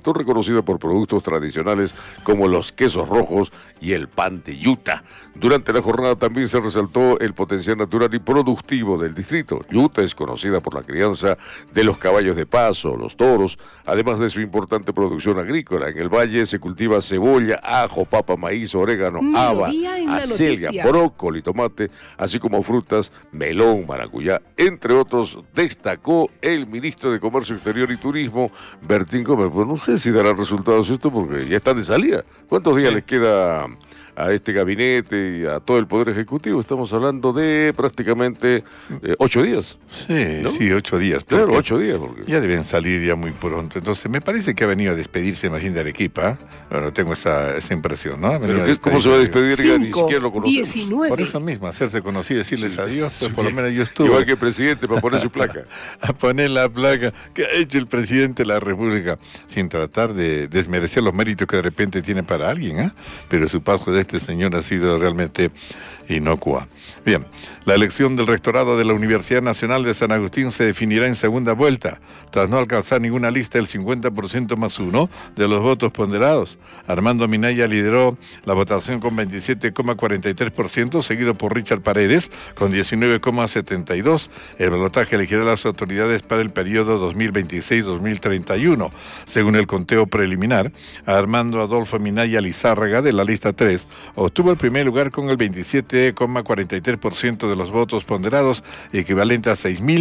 Salto, reconocida por productos tradicionales como los quesos rojos y el pan de yuta. Durante la jornada también se resaltó el potencial natural y productivo del distrito. Yuta es conocida por la crianza de los caballos de paso, los toros, además de su importante producción agrícola. En el valle se cultiva cebolla, ajo, papa, maíz, orégano, haba, acelga, brócoli, tomate, así como frutas, melón, maracuyá, entre otros. Destacó el ministro de Comercio Exterior y Turismo, Bertín Gómez. Pues no sé si dará resultados esto porque ya están de salida. ¿Cuántos días les queda a este gabinete y a todo el Poder Ejecutivo? Estamos hablando de prácticamente 8 días. Sí, ¿no? Sí, 8 días. Claro, 8 días. Porque ya deben salir ya muy pronto. Entonces, me parece que ha venido a despedirse, imagínate, de Arequipa. Bueno, tengo esa impresión, ¿no? ¿Cómo se va a despedir? Ya ni siquiera lo conocemos. 19. Por eso mismo, hacerse conocido, decirles adiós, pues Sí. por lo menos yo estuve. Igual que el presidente, para poner su placa. A poner la placa que ha hecho el presidente de la República, sin tratar de desmerecer los méritos que de repente tiene para alguien, ¿eh? Pero su paso de este señor ha sido realmente inocua. Bien, la elección del rectorado de la Universidad Nacional de San Agustín se definirá en segunda vuelta, tras no alcanzar ninguna lista el 50% más 1 de los votos ponderados. Armando Minaya lideró la votación con 27,43%, seguido por Richard Paredes con 19,72%. El balotaje elegirá las autoridades para el periodo 2026-2031. Según el conteo preliminar, Armando Adolfo Minaya Lizárraga, de la lista 3, obtuvo el primer lugar con el 27,43% de los votos ponderados, equivalente a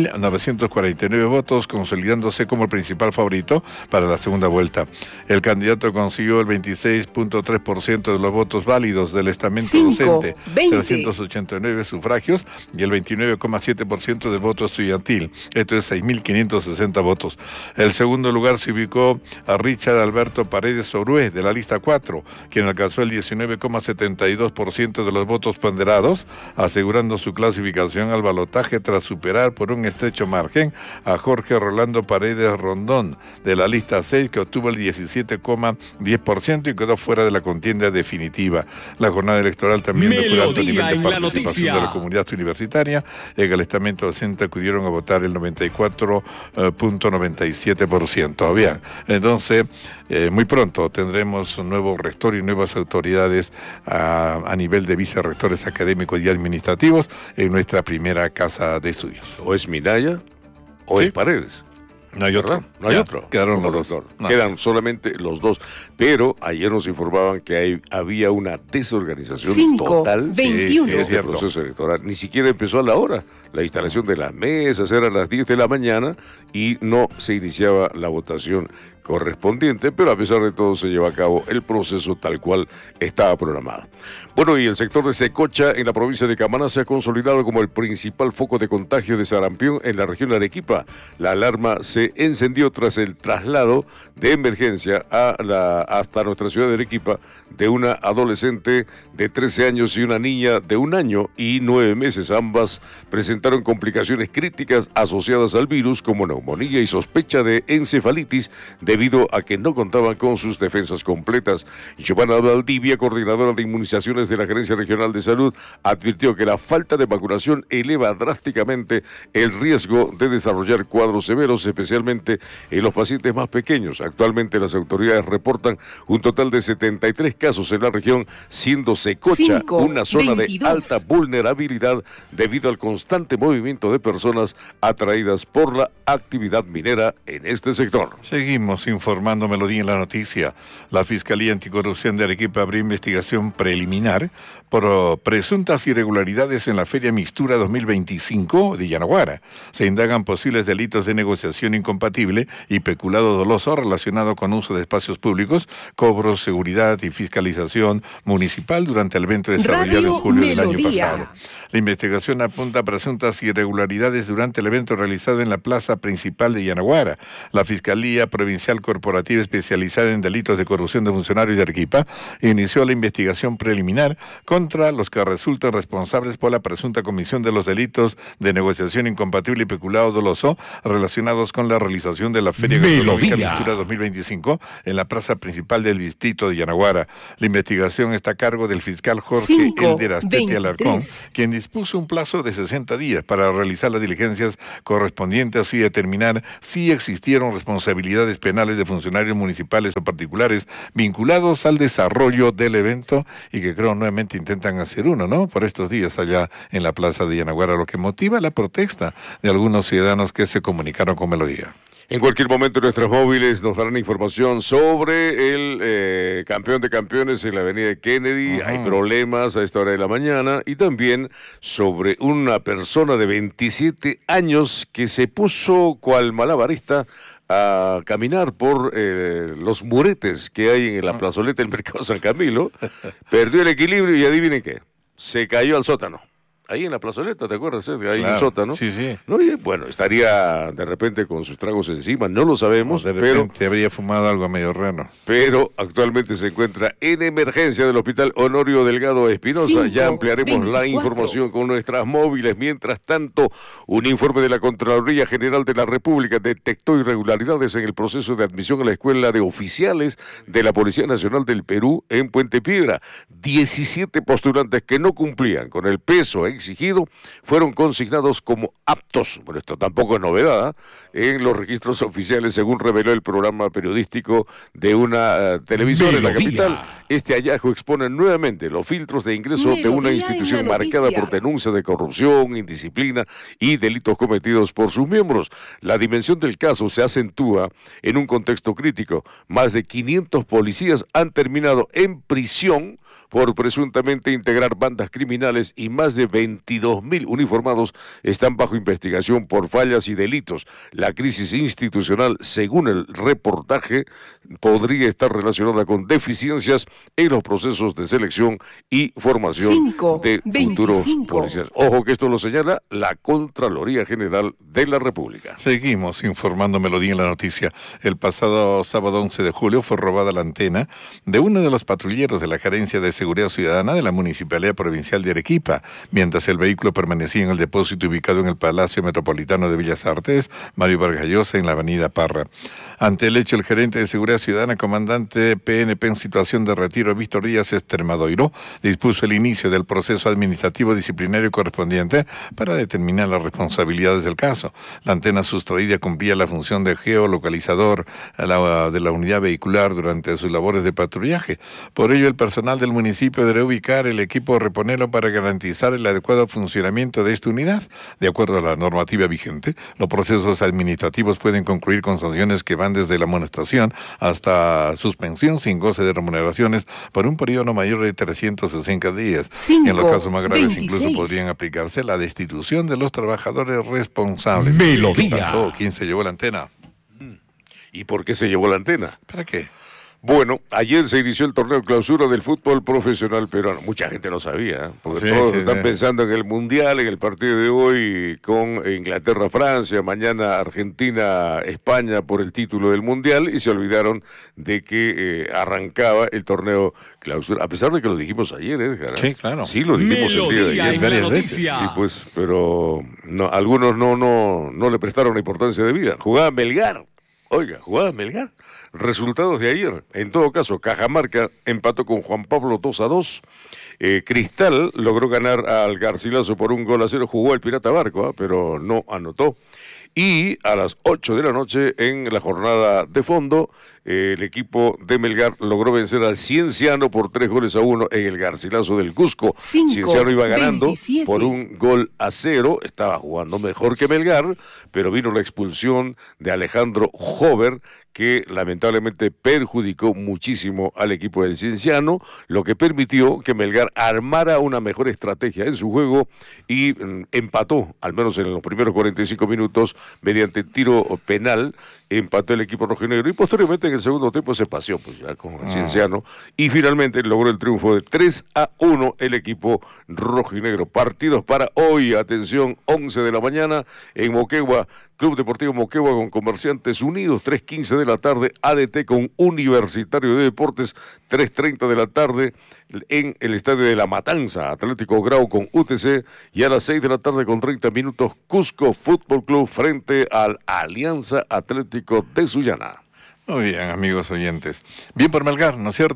6.949 votos, consolidándose como el principal favorito para la segunda vuelta. El candidato consiguió el 26,3% de los votos válidos del estamento docente, 389 sufragios, y el 29,7% del voto estudiantil. Esto es 6.560 votos. El segundo lugar se ubicó a Richard Alberto Paredes Orue, de la lista 4, quien alcanzó el 19,72% de los votos ponderados, asegurando su clasificación al balotaje tras superar por un estrecho margen a Jorge Rolando Paredes Rondón, de la lista 6, que obtuvo el 17,10% y quedó fuera de la contienda definitiva. La jornada electoral también dejó un alto nivel de participación de la comunidad universitaria. En el estamento docente acudieron a votar el 94,97%. Bien, entonces, muy pronto tendremos un nuevo rector y nuevas autoridades a nivel de vicerrectores académicos y administrativos en nuestra primera casa de estudios. O es Minaya o es Paredes. No hay otro. No hay otro. Quedaron los dos. No. Quedan solamente los dos. Pero ayer nos informaban que había una desorganización total 21. en este proceso electoral. Ni siquiera empezó a la hora. La instalación de las mesas era a las 10 de la mañana y no se iniciaba la votación correspondiente, pero a pesar de todo se lleva a cabo el proceso tal cual estaba programado. Bueno, y el sector de Secocha en la provincia de Camaná se ha consolidado como el principal foco de contagio de sarampión en la región de Arequipa. La alarma se encendió tras el traslado de emergencia hasta nuestra ciudad de Arequipa de una adolescente de 13 años y una niña de 1 año y 9 meses. Ambas presentaron complicaciones críticas asociadas al virus como neumonía y sospecha de encefalitis debido a que no contaban con sus defensas completas. Giovanna Valdivia, coordinadora de inmunizaciones de la Gerencia Regional de Salud, advirtió que la falta de vacunación eleva drásticamente el riesgo de desarrollar cuadros severos, especialmente en los pacientes más pequeños. Actualmente las autoridades reportan un total de 73 casos en la región, siendo Secocha una zona 22. De alta vulnerabilidad debido al constante movimiento de personas atraídas por la actividad minera en este sector. Seguimos informando, Melodía, en la noticia. La Fiscalía Anticorrupción de Arequipa abrió investigación preliminar por presuntas irregularidades en la Feria Mixtura 2025 de Yanaguara. Se indagan posibles delitos de negociación incompatible y peculado doloso relacionado con uso de espacios públicos, cobros, seguridad y fiscalización municipal durante el evento desarrollado en julio del año pasado. La investigación apunta a presuntas irregularidades durante el evento realizado en la plaza principal de Yanaguara. La Fiscalía Provincial Corporativa Especializada en Delitos de Corrupción de Funcionarios de Arequipa inició la investigación preliminar contra los que resultan responsables por la presunta comisión de los delitos de negociación incompatible y peculado doloso relacionados con la realización de la Feria Gastronómica Mixtura 2025 en la plaza principal del distrito de Yanaguara. La investigación está a cargo del fiscal Jorge Elder Astete Alarcón, quien dispuso un plazo de 60 días para realizar las diligencias correspondientes y determinar si existieron responsabilidades penales penales de funcionarios municipales o particulares vinculados al desarrollo del evento y que creo nuevamente intentan hacer uno, ¿no? Por estos días allá en la plaza de Yanaguara, lo que motiva la protesta de algunos ciudadanos que se comunicaron con Melodía. En cualquier momento nuestros móviles nos darán información sobre el campeón de campeones en la avenida Kennedy. Hay problemas a esta hora de la mañana. Y también sobre una persona de 27 años que se puso cual malabarista a caminar por los muretes que hay en la plazoleta del Mercado San Camilo. Perdió el equilibrio y adivinen qué, se cayó al sótano. Ahí en la plazoleta, ¿te acuerdas? Ahí claro, en el sótano. Sí, sí. No, y bueno, estaría de repente con sus tragos encima, no lo sabemos. O de repente habría fumado algo medio raro. Pero actualmente se encuentra en emergencia del Hospital Honorio Delgado Espinosa. Ya ampliaremos 24. La información con nuestras móviles. Mientras tanto, un informe de la Contraloría General de la República detectó irregularidades en el proceso de admisión a la Escuela de Oficiales de la Policía Nacional del Perú en Puente Piedra. 17 postulantes que no cumplían con el peso exigido fueron consignados como aptos, bueno, esto tampoco es novedad, en los registros oficiales, según reveló el programa periodístico de una televisora en la capital. Este hallazgo expone nuevamente los filtros de ingreso de una institución marcada por denuncias de corrupción, indisciplina y delitos cometidos por sus miembros. La dimensión del caso se acentúa en un contexto crítico. Más de 500 policías han terminado en prisión por presuntamente integrar bandas criminales y más de 22.000 uniformados están bajo investigación por fallas y delitos. La crisis institucional, según el reportaje, podría estar relacionada con deficiencias en los procesos de selección y formación de futuros policías. Ojo que esto lo señala la Contraloría General de la República. Seguimos informando Melodía en la noticia. El pasado sábado 11 de julio fue robada la antena de uno de los patrulleros de la Gerencia de Seguridad Ciudadana de la Municipalidad Provincial de Arequipa, mientras el vehículo permanecía en el depósito ubicado en el Palacio Metropolitano de Bellas Artes, Mario Vargas Llosa, en la avenida Parra. Ante el hecho, el gerente de Seguridad Ciudadana, comandante PNP en situación de retiro, Víctor Díaz Estermadoiro, dispuso el inicio del proceso administrativo disciplinario correspondiente para determinar las responsabilidades del caso. La antena sustraída cumplía la función de geolocalizador de la unidad vehicular durante sus labores de patrullaje. Por ello, el personal del municipio deberá ubicar el equipo reponerlo para garantizar el adecuado funcionamiento de esta unidad. De acuerdo a la normativa vigente, los procesos administrativos pueden concluir con sanciones que van desde la amonestación hasta suspensión sin goce de remuneraciones por un periodo no mayor de 360 días. En los casos más graves 26. Incluso podrían aplicarse la destitución de los trabajadores responsables. Melodía. ¿Qué pasó? ¿Quién se llevó la antena? ¿Y por qué se llevó la antena? ¿Para qué? Bueno, ayer se inició el torneo clausura del fútbol profesional peruano. Mucha gente no sabía, porque todos están pensando en el Mundial, en el partido de hoy con Inglaterra-Francia, mañana Argentina-España por el título del Mundial, y se olvidaron de que arrancaba el torneo clausura, a pesar de que lo dijimos ayer, Edgar. Sí, claro. Sí, lo dijimos el día de ayer. Varias veces. Sí, pues, pero no, algunos no le prestaron la importancia de vida. Jugaba Melgar. Oiga, jugaba Melgar. Resultados de ayer. En todo caso, Cajamarca empató con Juan Pablo 2-2. Cristal logró ganar al Garcilaso por 1-0. Jugó el Pirata Barco, pero no anotó. Y a las 8 de la noche, en la jornada de fondo, el equipo de Melgar logró vencer al Cienciano por 3-1 en el Garcilaso del Cusco. Cienciano iba ganando 27. Por 1-0. Estaba jugando mejor que Melgar, pero vino la expulsión de Alejandro Hover, que lamentablemente perjudicó muchísimo al equipo del Cienciano, lo que permitió que Melgar armara una mejor estrategia en su juego y empató, al menos en los primeros 45 minutos, mediante tiro penal, empató el equipo rojinegro y posteriormente en el segundo tiempo se paseó pues ya con el Cienciano y finalmente logró el triunfo de 3-1 el equipo rojinegro. Partidos para hoy, atención, 11 de la mañana en Moquegua, Club Deportivo Moquegua con Comerciantes Unidos, 3:15 de la tarde, ADT con Universitario de Deportes, 3:30 de la tarde en el Estadio de La Matanza, Atlético Grau con UTC, y a las 6 de la tarde con 30 minutos, Cusco Fútbol Club frente al Alianza Atlético de Sullana. Muy bien, amigos oyentes. Bien por Melgar, ¿no es cierto?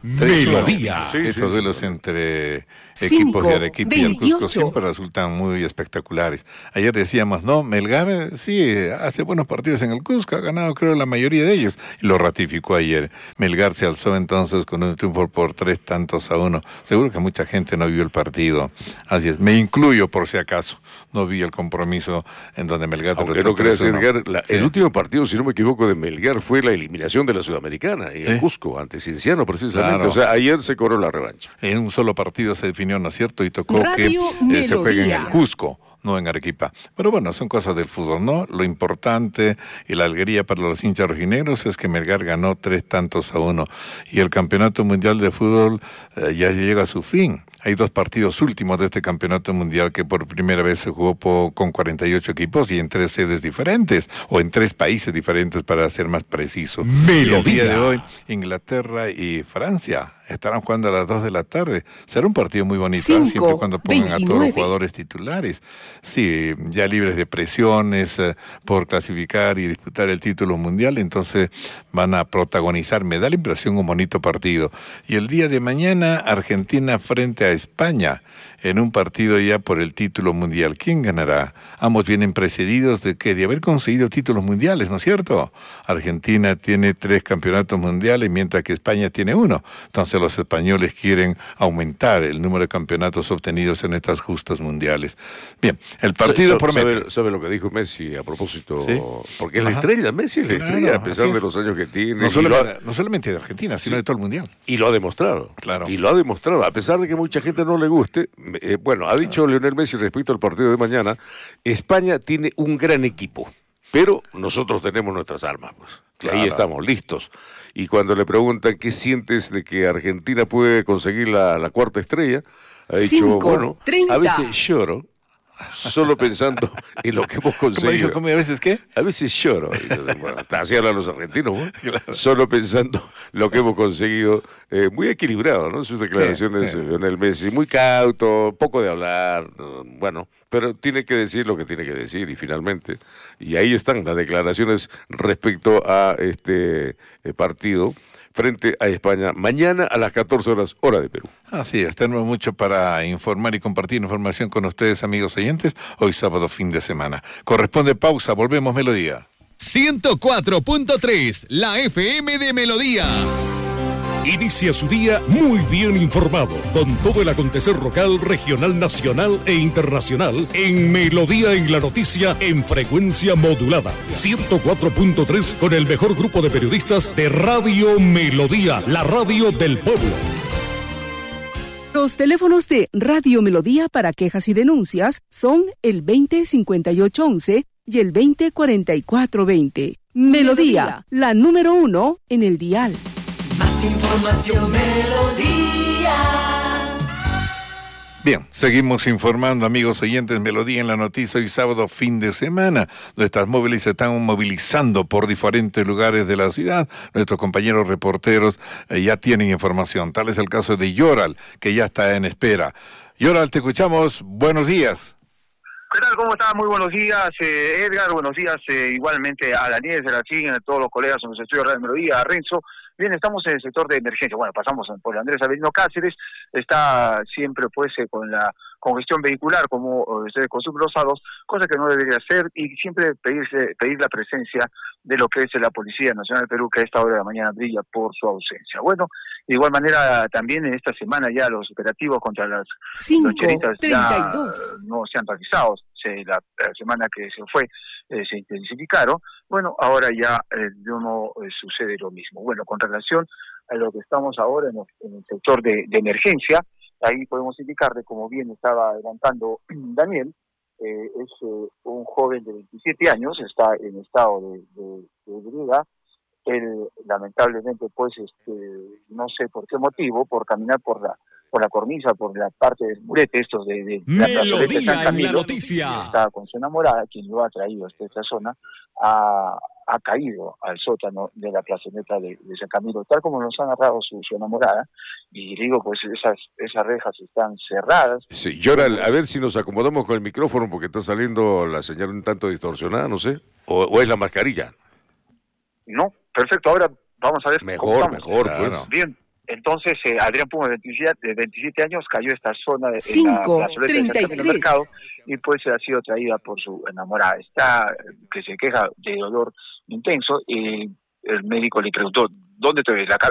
Melodía. Estos duelos entre equipos de Arequipa y el Cusco siempre resultan muy espectaculares. Ayer decíamos, no, Melgar sí hace buenos partidos en el Cusco, ha ganado creo la mayoría de ellos, y lo ratificó ayer. Melgar se alzó entonces con un triunfo por 3-1. Seguro que mucha gente no vio el partido. Así es, me incluyo por si acaso. No vi el compromiso en donde Melgar... Aunque no creas, Edgar, el último partido, si no me equivoco, de Melgar fue la eliminación de la Sudamericana en el Cusco, ante Cienciano precisamente. Claro. O sea, ayer se cobró la revancha. En un solo partido se definió, ¿no es cierto? Y tocó que se juegue en el Cusco, no en Arequipa. Pero bueno, son cosas del fútbol, ¿no? Lo importante y la alegría para los hinchas rojinegros es que Melgar ganó 3-1. Y el Campeonato Mundial de Fútbol ya llega a su fin. Hay 2 partidos últimos de este campeonato mundial que por primera vez se jugó con 48 equipos y en 3 sedes diferentes, o en 3 países diferentes para ser más preciso. Y el día de hoy, Inglaterra y Francia estarán jugando a las 2 de la tarde. Será un partido muy bonito, siempre y cuando pongan 29. A todos los jugadores titulares. Sí, ya libres de presiones por clasificar y disputar el título mundial, entonces van a protagonizar. Me da la impresión un bonito partido. Y el día de mañana, Argentina frente a España, en un partido ya por el título mundial. ¿Quién ganará? Ambos vienen precedidos de haber conseguido títulos mundiales, ¿no es cierto? Argentina tiene 3 campeonatos mundiales, mientras que España tiene 1. Entonces los españoles quieren aumentar el número de campeonatos obtenidos en estas justas mundiales. Bien, el partido promete. ¿Sabe lo que dijo Messi a propósito? ¿Sí? Porque es la estrella, Messi es la estrella, a pesar de los años que tiene. No solamente de Argentina, sino de todo el mundial. Y lo ha demostrado. Claro. Y lo ha demostrado, a pesar de que mucha gente no le guste. Bueno, ha dicho Lionel Messi respecto al partido de mañana, España tiene un gran equipo, pero nosotros tenemos nuestras armas, pues. Claro. Ahí estamos, listos. Y cuando le preguntan qué sientes de que Argentina puede conseguir la 4ª estrella, ha dicho, 30. A veces lloro, solo pensando en lo que hemos conseguido. ¿Cómo a veces qué? A veces lloro. Bueno, así hablan los argentinos, ¿no? Claro. Solo pensando lo que hemos conseguido. Muy equilibrado, ¿no? Sus declaraciones de Lionel Messi. Muy cauto, poco de hablar. Bueno, pero tiene que decir lo que tiene que decir. Y finalmente, y ahí están las declaraciones respecto a este partido frente a España, mañana a las 14 horas, hora de Perú. Así es, tenemos mucho para informar y compartir información con ustedes, amigos oyentes, hoy sábado, fin de semana. Corresponde pausa, volvemos Melodía. 104.3, la FM de Melodía. Inicia su día muy bien informado, con todo el acontecer local, regional, nacional e internacional, en Melodía en la Noticia, en frecuencia modulada. 104.3, con el mejor grupo de periodistas de Radio Melodía, la radio del pueblo. Los teléfonos de Radio Melodía para quejas y denuncias son el 205811 y el 204420. Melodía, la número 1 en el dial. Más información, Melodía. Bien, seguimos informando, amigos oyentes, Melodía en la Noticia, hoy sábado, fin de semana. Nuestras móviles se están movilizando por diferentes lugares de la ciudad. Nuestros compañeros reporteros ya tienen información. Tal es el caso de Yoral, que ya está en espera. Yoral, te escuchamos. Buenos días. ¿Qué tal? ¿Cómo están? Muy buenos días, Edgar. Buenos días igualmente a Daniel, a la China, a todos los colegas en los estudios de Radio Melodía, a Renzo. Bien, estamos en el sector de emergencia. Bueno, pasamos por Andrés Avelino Cáceres. Está siempre pues con la congestión vehicular, como ustedes acostumbran los sábados, cosa que no debería ser, y siempre pedir la presencia de lo que es la Policía Nacional del Perú, que a esta hora de la mañana brilla por su ausencia. Bueno, de igual manera también en esta semana ya los operativos contra los cheritas ya no se han realizado. La semana que se fue se intensificaron. Bueno, ahora ya no sucede lo mismo. Bueno, con relación a lo que estamos ahora en el sector de emergencia, ahí podemos indicarle, como bien estaba adelantando Daniel, es un joven de 27 años, está en estado de ebriedad. Él lamentablemente pues no sé por qué motivo, por caminar por la cornisa, por la parte del murete, estos de la plazoleta de San Camilo, la noticia. Estaba con su enamorada, quien lo ha traído hasta esta zona, ha caído al sótano de la plazoleta de San Camilo, tal como nos ha narrado su enamorada, y digo, pues esas rejas están cerradas. Sí, Yoral, a ver si nos acomodamos con el micrófono, porque está saliendo la señal un tanto distorsionada, no sé, o es la mascarilla. No, perfecto, ahora vamos a ver. Mejor, claro. pues. Bien. Entonces, Adrián Puma, de 27 años, cayó a esta zona de 5:33 del mercado y pues ha sido traída por su enamorada. Está que se queja de dolor intenso y el médico le preguntó, ¿dónde te ves? La